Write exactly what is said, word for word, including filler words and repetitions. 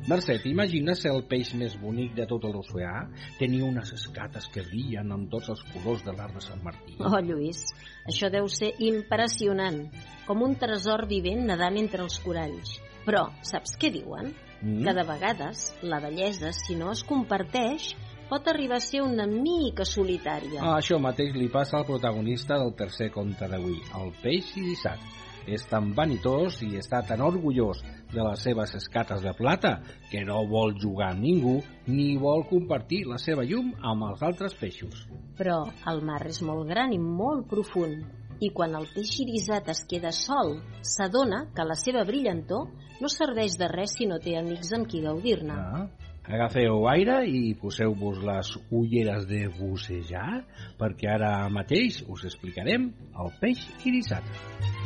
Mercè, t'imagines ser el peix més bonic de tot l'oceà? Tenia unes escates que brillen amb tots els colors de l'arc de Sant Martí. Oh, Lluís, això deu ser impressionant, com un tresor vivent nedant entre els coralls. Però, saps què diuen? Mm? Que de vegades la bellesa, si no es comparteix, pot arribar a ser una mica solitària. Ah, això mateix li passa al protagonista del tercer conte d'avui, el peix irisat. És tan vanitós i està tan orgullós de les seves escates de plata que no vol jugar amb ningú ni vol compartir la seva llum amb els altres peixos. Però el mar és molt gran i molt profund, i quan el peix irisat es queda sol, s'adona que la seva brillantor no serveix de res si no té amics amb qui gaudir-ne. Ah. Agafeu aire i poseu-vos les ulleres de bussejar, perquè ara mateix us explicarem el peix irisat.